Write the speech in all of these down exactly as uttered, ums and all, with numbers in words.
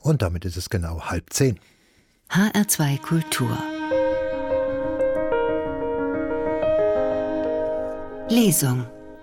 Und damit ist es genau halb zehn. H R zwei Kultur. Lesung.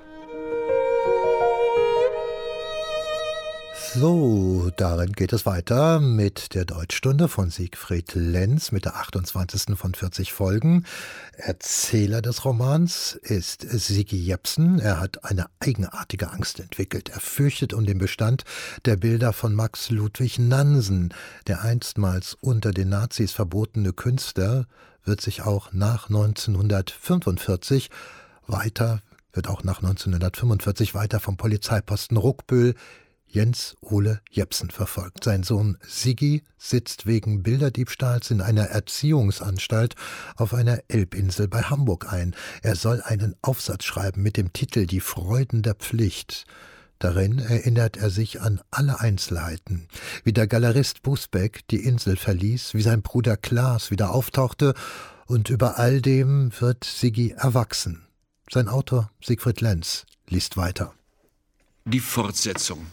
So, darin geht es weiter mit der Deutschstunde von Siegfried Lenz mit der achtundzwanzigsten von vierzig Folgen. Erzähler des Romans ist Sigi Jepsen. Er hat eine eigenartige Angst entwickelt. Er fürchtet um den Bestand der Bilder von Max Ludwig Nansen. Der einstmals unter den Nazis verbotene Künstler wird sich auch nach neunzehnhundertfünfundvierzig weiter, wird auch nach neunzehnhundertfünfundvierzig weiter vom Polizeiposten Ruckbüll Jens Ole Jepsen verfolgt. Sein Sohn Sigi sitzt wegen Bilderdiebstahls in einer Erziehungsanstalt auf einer Elbinsel bei Hamburg ein. Er soll einen Aufsatz schreiben mit dem Titel »Die Freuden der Pflicht«. Darin erinnert er sich an alle Einzelheiten, wie der Galerist Busbeck die Insel verließ, wie sein Bruder Klaas wieder auftauchte, und über all dem wird Sigi erwachsen. Sein Autor Siegfried Lenz liest weiter. Die Fortsetzung.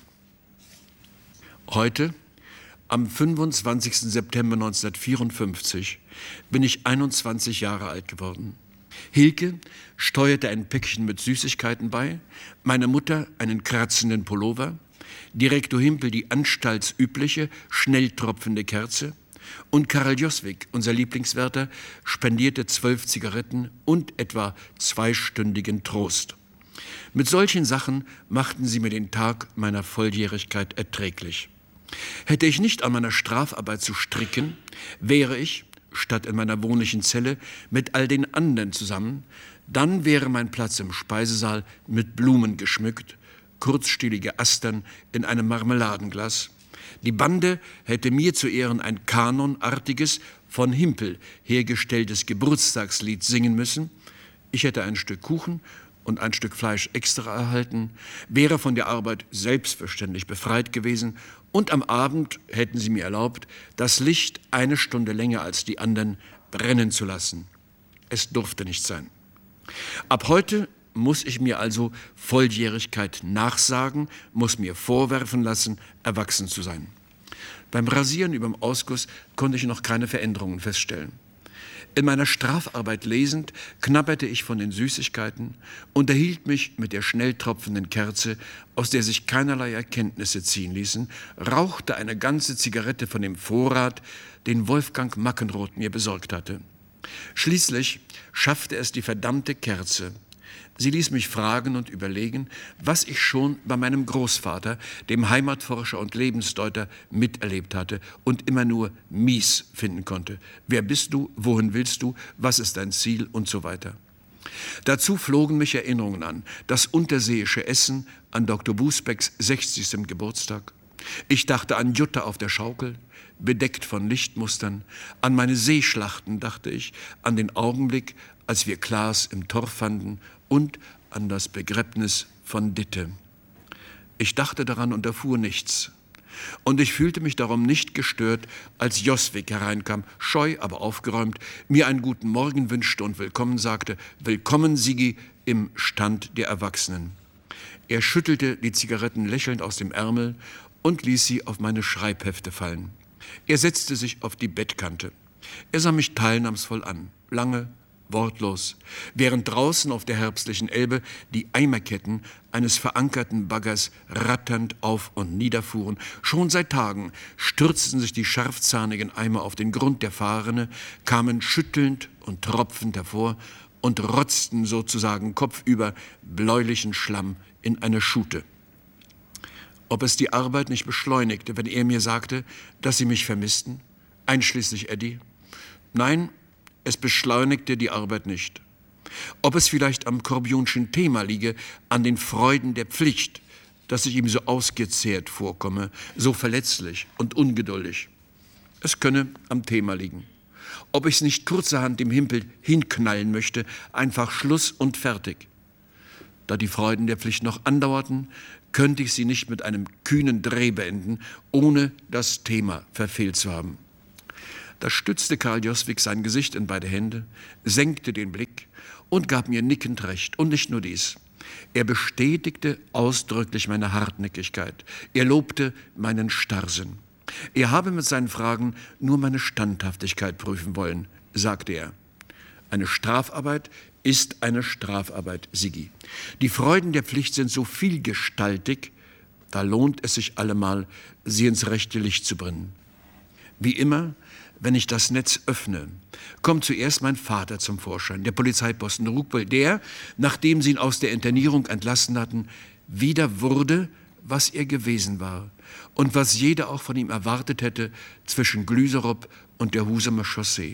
Heute, am fünfundzwanzigsten September neunzehnhundertvierundfünfzig, bin ich einundzwanzig Jahre alt geworden. Hilke steuerte ein Päckchen mit Süßigkeiten bei, meine Mutter einen kratzenden Pullover, Direktor Himpel die anstaltsübliche, schnell tropfende Kerze und Karl Joswig, unser Lieblingswärter, spendierte zwölf Zigaretten und etwa zweistündigen Trost. Mit solchen Sachen machten sie mir den Tag meiner Volljährigkeit erträglich. Hätte ich nicht an meiner Strafarbeit zu stricken, wäre ich, statt in meiner wohnlichen Zelle, mit all den anderen zusammen, dann wäre mein Platz im Speisesaal mit Blumen geschmückt, kurzstielige Astern in einem Marmeladenglas. Die Bande hätte mir zu Ehren ein kanonartiges, von Himpel hergestelltes Geburtstagslied singen müssen. Ich hätte ein Stück Kuchen und ein Stück Fleisch extra erhalten, wäre von der Arbeit selbstverständlich befreit gewesen, und am Abend hätten sie mir erlaubt, das Licht eine Stunde länger als die anderen brennen zu lassen. Es durfte nicht sein. Ab heute muss ich mir also Volljährigkeit nachsagen, muss mir vorwerfen lassen, erwachsen zu sein. Beim Rasieren über dem Ausguss konnte ich noch keine Veränderungen feststellen. In meiner Strafarbeit lesend knabberte ich von den Süßigkeiten, unterhielt mich mit der schnell tropfenden Kerze, aus der sich keinerlei Erkenntnisse ziehen ließen, rauchte eine ganze Zigarette von dem Vorrat, den Wolfgang Mackenroth mir besorgt hatte. Schließlich schaffte es die verdammte Kerze. Sie ließ mich fragen und überlegen, was ich schon bei meinem Großvater, dem Heimatforscher und Lebensdeuter, miterlebt hatte und immer nur mies finden konnte. Wer bist du? Wohin willst du? Was ist dein Ziel? Und so weiter. Dazu flogen mich Erinnerungen an. Das unterseeische Essen an Doktor Busbecks sechzigsten Geburtstag. Ich dachte an Jutta auf der Schaukel, bedeckt von Lichtmustern. An meine Seeschlachten dachte ich, an den Augenblick, als wir Klaas im Torf fanden, und an das Begräbnis von Ditte. Ich dachte daran und erfuhr nichts. Und ich fühlte mich darum nicht gestört, als Joswig hereinkam, scheu, aber aufgeräumt, mir einen guten Morgen wünschte und willkommen sagte, »Willkommen, Sigi, im Stand der Erwachsenen.« Er schüttelte die Zigaretten lächelnd aus dem Ärmel und ließ sie auf meine Schreibhefte fallen. Er setzte sich auf die Bettkante. Er sah mich teilnahmsvoll an, lange, wortlos, während draußen auf der herbstlichen Elbe die Eimerketten eines verankerten Baggers ratternd auf und niederfuhren. Schon seit Tagen stürzten sich die scharfzahnigen Eimer auf den Grund der Fahrrinne, kamen schüttelnd und tropfend hervor und rotzten sozusagen kopfüber bläulichen Schlamm in eine Schute. Ob es die Arbeit nicht beschleunigte, wenn er mir sagte, dass sie mich vermissten, einschließlich Eddie? Nein, es beschleunigte die Arbeit nicht. Ob es vielleicht am Corbyonschen Thema liege, an den Freuden der Pflicht, dass ich ihm so ausgezehrt vorkomme, so verletzlich und ungeduldig. Es könne am Thema liegen. Ob ich es nicht kurzerhand dem Himpel hinknallen möchte, einfach Schluss und fertig. Da die Freuden der Pflicht noch andauerten, könnte ich sie nicht mit einem kühnen Dreh beenden, ohne das Thema verfehlt zu haben. Da stützte Karl Joswig sein Gesicht in beide Hände, senkte den Blick und gab mir nickend recht. Und nicht nur dies. Er bestätigte ausdrücklich meine Hartnäckigkeit. Er lobte meinen Starrsinn. Er habe mit seinen Fragen nur meine Standhaftigkeit prüfen wollen, sagte er. Eine Strafarbeit ist eine Strafarbeit, Sigi. Die Freuden der Pflicht sind so vielgestaltig, da lohnt es sich allemal, sie ins rechte Licht zu bringen. Wie immer, wenn ich das Netz öffne, kommt zuerst mein Vater zum Vorschein, der Polizeiposten Rugbüll, der, nachdem sie ihn aus der Internierung entlassen hatten, wieder wurde, was er gewesen war und was jeder auch von ihm erwartet hätte zwischen Glüserup und der Husumer Chaussee.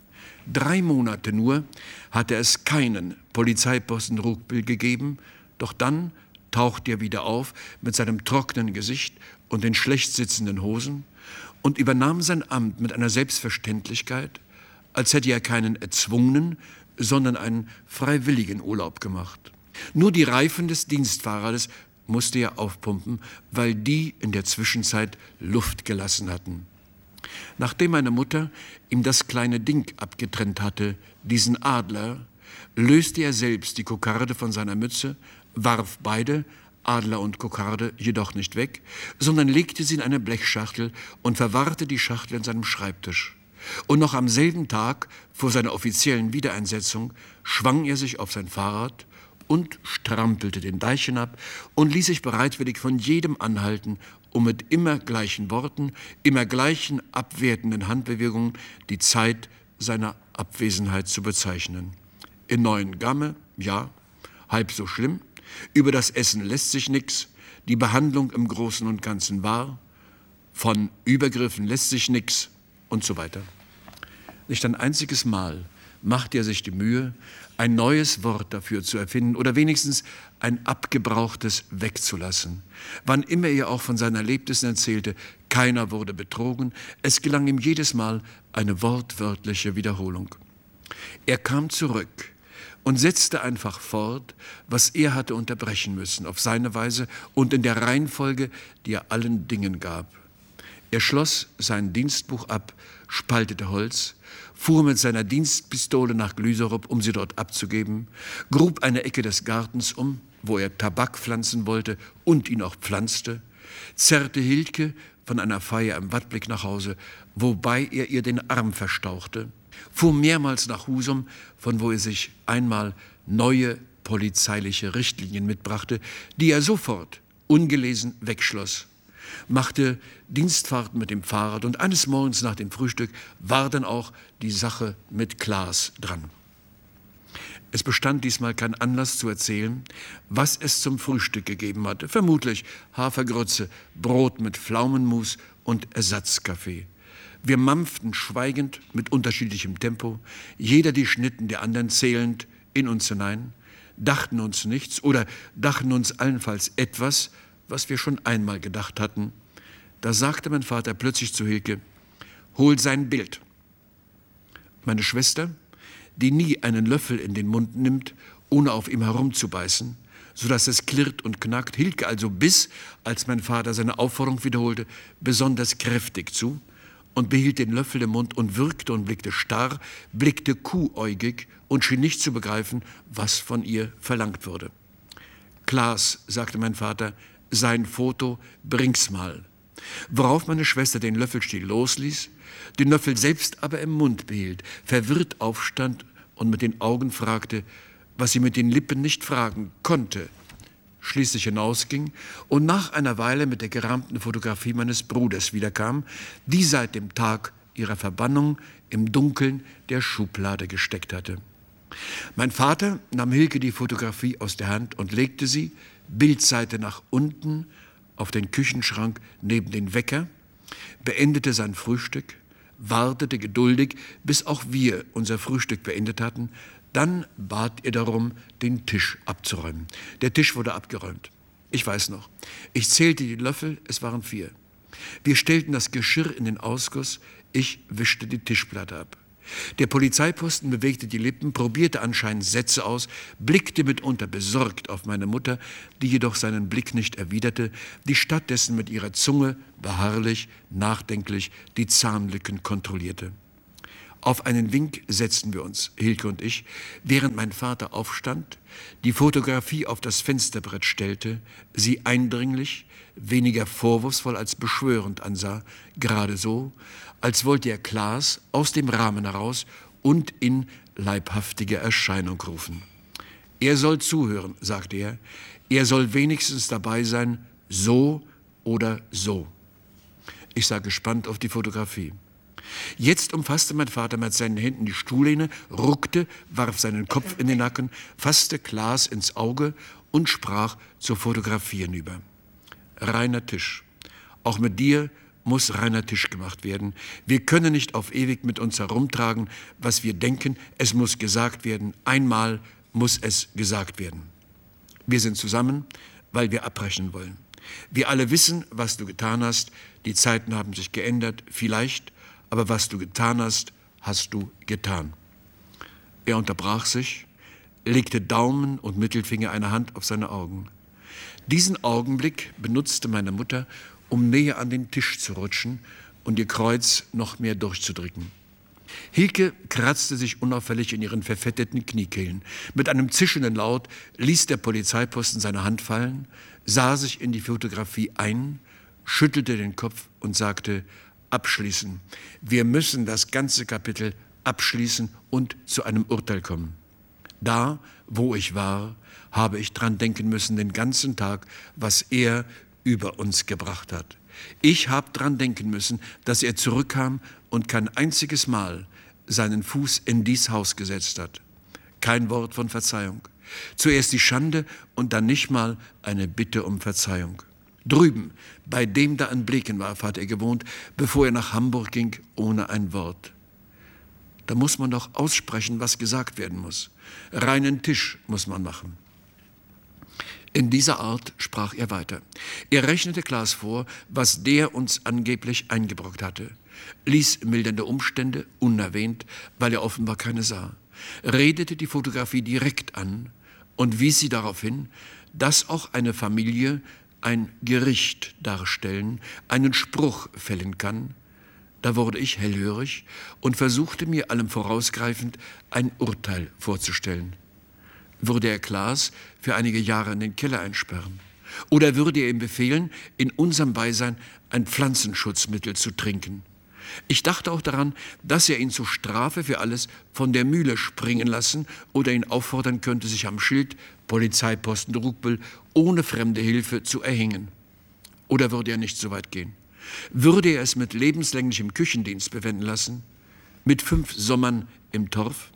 Drei Monate nur hatte es keinen Polizeiposten Rugbüll gegeben, doch dann tauchte er wieder auf mit seinem trockenen Gesicht und den schlecht sitzenden Hosen und übernahm sein Amt mit einer Selbstverständlichkeit, als hätte er keinen erzwungenen, sondern einen freiwilligen Urlaub gemacht. Nur die Reifen des Dienstfahrers musste er aufpumpen, weil die in der Zwischenzeit Luft gelassen hatten. Nachdem meine Mutter ihm das kleine Ding abgetrennt hatte, diesen Adler, löste er selbst die Kokarde von seiner Mütze, warf beide, Adler und Kokarde, jedoch nicht weg, sondern legte sie in eine Blechschachtel und verwahrte die Schachtel in seinem Schreibtisch. Und noch am selben Tag, vor seiner offiziellen Wiedereinsetzung, schwang er sich auf sein Fahrrad und strampelte den Deich hinab und ließ sich bereitwillig von jedem anhalten, um mit immer gleichen Worten, immer gleichen abwertenden Handbewegungen die Zeit seiner Abwesenheit zu bezeichnen. In Neuengamme, ja, halb so schlimm, über das Essen lässt sich nix, die Behandlung im Großen und Ganzen war, von Übergriffen lässt sich nix und so weiter. Nicht ein einziges Mal macht er sich die Mühe, ein neues Wort dafür zu erfinden oder wenigstens ein abgebrauchtes wegzulassen. Wann immer er auch von seinen Erlebnissen erzählte, keiner wurde betrogen, es gelang ihm jedes Mal eine wortwörtliche Wiederholung. Er kam zurück und setzte einfach fort, was er hatte unterbrechen müssen, auf seine Weise und in der Reihenfolge, die er allen Dingen gab. Er schloss sein Dienstbuch ab, spaltete Holz, fuhr mit seiner Dienstpistole nach Glüserup, um sie dort abzugeben, grub eine Ecke des Gartens um, wo er Tabak pflanzen wollte und ihn auch pflanzte, zerrte Hildke von einer Feier im Wattblick nach Hause, wobei er ihr den Arm verstauchte, fuhr mehrmals nach Husum, von wo er sich einmal neue polizeiliche Richtlinien mitbrachte, die er sofort ungelesen wegschloss, machte Dienstfahrten mit dem Fahrrad und eines Morgens nach dem Frühstück war dann auch die Sache mit Klaas dran. Es bestand diesmal kein Anlass zu erzählen, was es zum Frühstück gegeben hatte. Vermutlich Hafergrütze, Brot mit Pflaumenmus und Ersatzkaffee. Wir mampften schweigend mit unterschiedlichem Tempo, jeder die Schnitten der anderen zählend in uns hinein, dachten uns nichts oder dachten uns allenfalls etwas, was wir schon einmal gedacht hatten. Da sagte mein Vater plötzlich zu Hilke, hol sein Bild. Meine Schwester, die nie einen Löffel in den Mund nimmt, ohne auf ihm herumzubeißen, sodass es klirrt und knackt, Hilke also biss, als mein Vater seine Aufforderung wiederholte, besonders kräftig zu und behielt den Löffel im Mund und wirkte und blickte starr, blickte kuhäugig und schien nicht zu begreifen, was von ihr verlangt wurde. Klaas, sagte mein Vater, sein Foto, bring's mal. Worauf meine Schwester den Löffelstiel losließ, den Löffel selbst aber im Mund behielt, verwirrt aufstand und mit den Augen fragte, was sie mit den Lippen nicht fragen konnte, schließlich hinausging und nach einer Weile mit der gerahmten Fotografie meines Bruders wiederkam, die seit dem Tag ihrer Verbannung im Dunkeln der Schublade gesteckt hatte. Mein Vater nahm Hilke die Fotografie aus der Hand und legte sie, Bildseite nach unten, auf den Küchenschrank neben den Wecker, beendete sein Frühstück, wartete geduldig, bis auch wir unser Frühstück beendet hatten. Dann bat er darum, den Tisch abzuräumen. Der Tisch wurde abgeräumt. Ich weiß noch. Ich zählte die Löffel, es waren vier. Wir stellten das Geschirr in den Ausguss, ich wischte die Tischplatte ab. Der Polizeiposten bewegte die Lippen, probierte anscheinend Sätze aus, blickte mitunter besorgt auf meine Mutter, die jedoch seinen Blick nicht erwiderte, die stattdessen mit ihrer Zunge beharrlich, nachdenklich die Zahnlücken kontrollierte. Auf einen Wink setzten wir uns, Hilke und ich, während mein Vater aufstand, die Fotografie auf das Fensterbrett stellte, sie eindringlich, weniger vorwurfsvoll als beschwörend ansah, gerade so, als wollte er Klaas aus dem Rahmen heraus und in leibhaftige Erscheinung rufen. Er soll zuhören, sagte er, er soll wenigstens dabei sein, so oder so. Ich sah gespannt auf die Fotografie. Jetzt umfasste mein Vater mit seinen Händen die Stuhllehne, ruckte, warf seinen Kopf in den Nacken, fasste Klaas ins Auge und sprach zur Fotografie hinüber. Reiner Tisch. Auch mit dir muss reiner Tisch gemacht werden. Wir können nicht auf ewig mit uns herumtragen, was wir denken. Es muss gesagt werden. Einmal muss es gesagt werden. Wir sind zusammen, weil wir abbrechen wollen. Wir alle wissen, was du getan hast. Die Zeiten haben sich geändert, vielleicht, aber was du getan hast, hast du getan. Er unterbrach sich, legte Daumen und Mittelfinger einer Hand auf seine Augen. Diesen Augenblick benutzte meine Mutter, um näher an den Tisch zu rutschen und ihr Kreuz noch mehr durchzudrücken. Hilke kratzte sich unauffällig in ihren verfetteten Kniekehlen. Mit einem zischenden Laut ließ der Polizeiposten seine Hand fallen, sah sich in die Fotografie ein, schüttelte den Kopf und sagte, abschließen. Wir müssen das ganze Kapitel abschließen und zu einem Urteil kommen. Da, wo ich war, habe ich dran denken müssen den ganzen Tag, was er über uns gebracht hat. Ich habe dran denken müssen, dass er zurückkam und kein einziges Mal seinen Fuß in dies Haus gesetzt hat. Kein Wort von Verzeihung. Zuerst die Schande und dann nicht mal eine Bitte um Verzeihung. Drüben, bei dem da in Blekenwarf hat er gewohnt, bevor er nach Hamburg ging, ohne ein Wort. Da muss man doch aussprechen, was gesagt werden muss. Reinen Tisch muss man machen. In dieser Art sprach er weiter. Er rechnete Klaas vor, was der uns angeblich eingebrockt hatte, ließ mildernde Umstände unerwähnt, weil er offenbar keine sah, redete die Fotografie direkt an und wies sie darauf hin, dass auch eine Familie ein Gericht darstellen, einen Spruch fällen kann. Da wurde ich hellhörig und versuchte mir allem vorausgreifend ein Urteil vorzustellen. Würde er Klaas für einige Jahre in den Keller einsperren? Oder würde er ihm befehlen, in unserem Beisein ein Pflanzenschutzmittel zu trinken? Ich dachte auch daran, dass er ihn zur Strafe für alles von der Mühle springen lassen oder ihn auffordern könnte, sich am Schild Polizeiposten Ruckbüll ohne fremde Hilfe zu erhängen. Oder würde er nicht so weit gehen? Würde er es mit lebenslänglichem Küchendienst bewenden lassen? Mit fünf Sommern im Torf?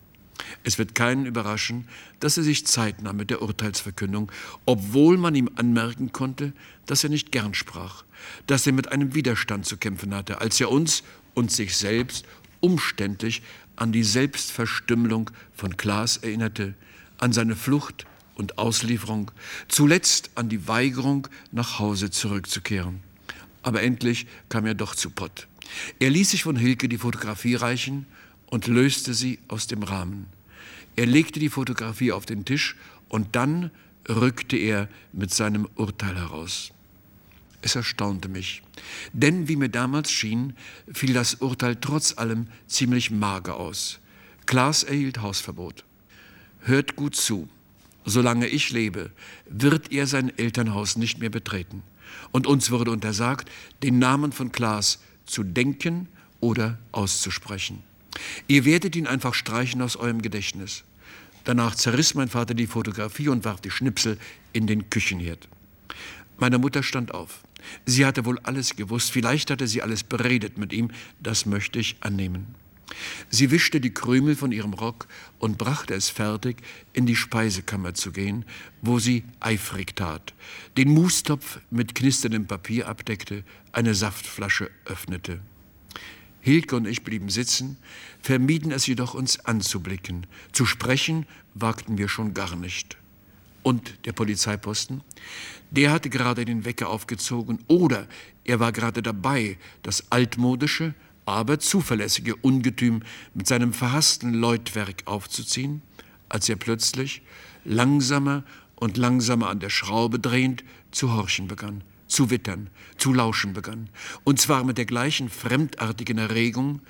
Es wird keinen überraschen, dass er sich Zeit nahm mit der Urteilsverkündung, obwohl man ihm anmerken konnte, dass er nicht gern sprach, dass er mit einem Widerstand zu kämpfen hatte, als er uns und sich selbst umständlich an die Selbstverstümmelung von Klaas erinnerte, an seine Flucht und Auslieferung, zuletzt an die Weigerung, nach Hause zurückzukehren. Aber endlich kam er doch zu Pott. Er ließ sich von Hilke die Fotografie reichen und löste sie aus dem Rahmen. Er legte die Fotografie auf den Tisch und dann rückte er mit seinem Urteil heraus. Es erstaunte mich, denn wie mir damals schien, fiel das Urteil trotz allem ziemlich mager aus. Klaas erhielt Hausverbot. Hört gut zu, solange ich lebe, wird er sein Elternhaus nicht mehr betreten. Und uns wurde untersagt, den Namen von Klaas zu denken oder auszusprechen. Ihr werdet ihn einfach streichen aus eurem Gedächtnis. Danach zerriss mein Vater die Fotografie und warf die Schnipsel in den Küchenherd. Meine Mutter stand auf. Sie hatte wohl alles gewusst, vielleicht hatte sie alles beredet mit ihm, das möchte ich annehmen. Sie wischte die Krümel von ihrem Rock und brachte es fertig, in die Speisekammer zu gehen, wo sie eifrig tat, den Mustopf mit knisterndem Papier abdeckte, eine Saftflasche öffnete. Hilke und ich blieben sitzen, vermieden es jedoch, uns anzublicken. Zu sprechen wagten wir schon gar nicht. Und der Polizeiposten? Der hatte gerade den Wecker aufgezogen oder er war gerade dabei, das altmodische, aber zuverlässige Ungetüm mit seinem verhassten Läutwerk aufzuziehen, als er plötzlich, langsamer und langsamer an der Schraube drehend, zu horchen begann, zu wittern, zu lauschen begann. Und zwar mit der gleichen fremdartigen Erregung,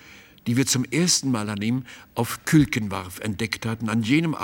die wir zum ersten Mal an ihm auf Külkenwarf entdeckt hatten, an jenem